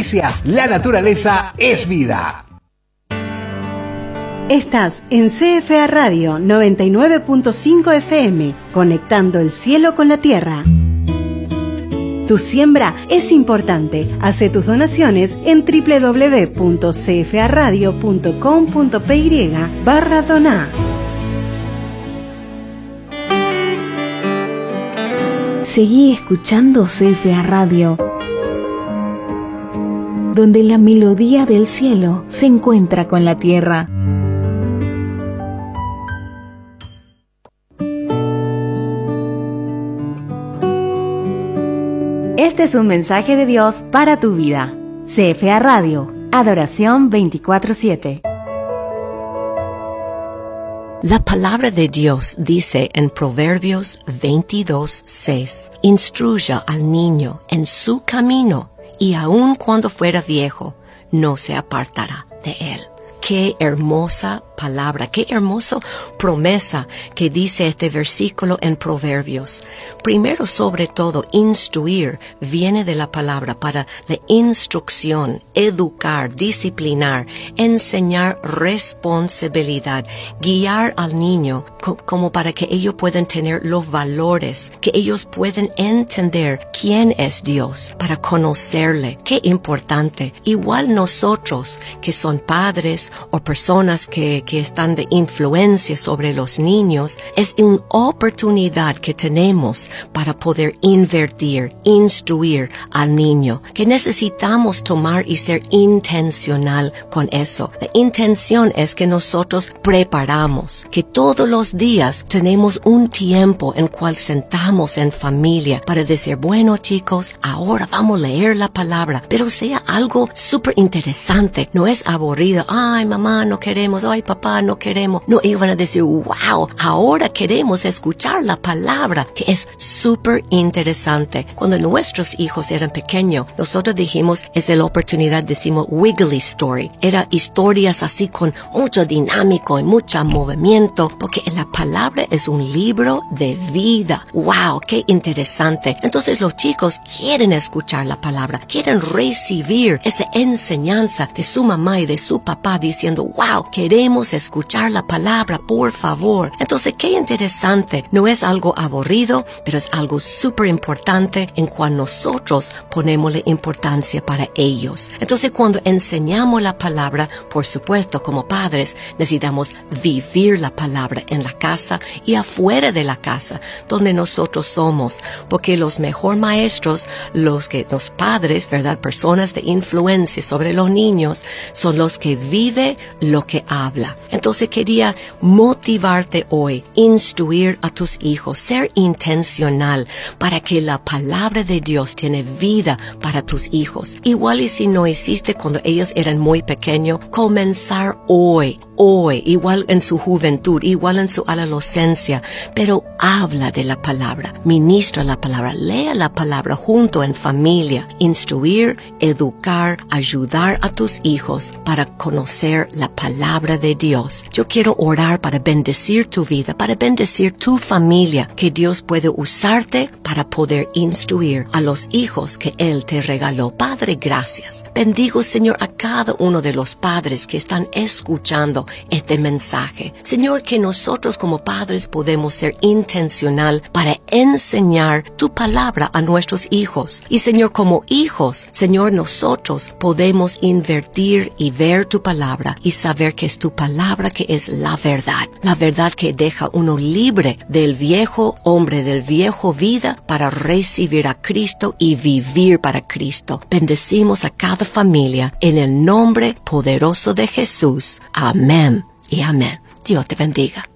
noticias. La naturaleza es vida. Estás en CFA Radio 99.5 FM, conectando el cielo con la tierra. Tu siembra es importante. Hace tus donaciones en www.cfaradio.com.py/donar. Seguí escuchando CFA Radio, donde la melodía del cielo se encuentra con la tierra. Este es un mensaje de Dios para tu vida. CFA Radio, adoración 24/7. La palabra de Dios dice en Proverbios 22:6, instruya al niño en su camino, y aun cuando fuera viejo, no se apartará de él. Qué hermosa palabra, qué hermosa promesa que dice este versículo en Proverbios. Primero, sobre todo, instruir viene de la palabra para la instrucción, educar, disciplinar, enseñar responsabilidad, guiar al niño como para que ellos puedan tener los valores, que ellos puedan entender quién es Dios, para conocerle. Qué importante. Igual nosotros que son padres o personas que están de influencia sobre los niños, es una oportunidad que tenemos para poder invertir, instruir al niño, que necesitamos tomar y ser intencional con eso. La intención es que nosotros preparamos, que todos los días tenemos un tiempo en cual sentamos en familia para decir, bueno chicos, ahora vamos a leer la palabra, pero sea algo súper interesante, no es aburrido, ay mamá no queremos, ay papá no queremos. No, ellos van a decir, wow, ahora queremos escuchar la palabra, que es súper interesante. Cuando nuestros hijos eran pequeños, nosotros dijimos, es la oportunidad, decimos, wiggly story. Era historias así con mucho dinámico y mucho movimiento, porque la palabra es un libro de vida. Wow, qué interesante. Entonces los chicos quieren escuchar la palabra, quieren recibir esa enseñanza de su mamá y de su papá diciendo, wow, queremos escuchar la palabra, por favor. Entonces, qué interesante. No es algo aburrido, pero es algo súper importante en cual nosotros ponemos la importancia para ellos. Entonces, cuando enseñamos la palabra, por supuesto, como padres, necesitamos vivir la palabra en la casa y afuera de la casa, donde nosotros somos, porque los mejores maestros, los padres, ¿verdad? Personas de influencia sobre los niños, son los que viven lo que habla. Entonces quería motivarte hoy, instruir a tus hijos, ser intencional para que la palabra de Dios tiene vida para tus hijos. Igual y si no hiciste cuando ellos eran muy pequeños, comenzar hoy, igual en su juventud, igual en su adolescencia, pero habla de la palabra, ministra la palabra, lea la palabra junto en familia, instruir, educar, ayudar a tus hijos para conocer la palabra de Dios. Yo quiero orar para bendecir tu vida, para bendecir tu familia, que Dios puede usarte para poder instruir a los hijos que Él te regaló. Padre, gracias. Bendigo, Señor, a cada uno de los padres que están escuchando este mensaje. Señor, que nosotros como padres podemos ser intencional para enseñar tu palabra a nuestros hijos. Y Señor, como hijos, Señor, nosotros podemos invertir y ver tu palabra y saber que es tu palabra que es la verdad que deja uno libre del viejo hombre, del viejo vida, para recibir a Cristo y vivir para Cristo. Bendecimos a cada familia en el nombre poderoso de Jesús. Amén y amén. Dios te bendiga.